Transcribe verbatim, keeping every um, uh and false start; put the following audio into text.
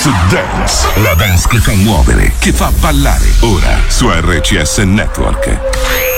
to Dance, la dance che fa muovere, che fa ballare, ora su R C S Network.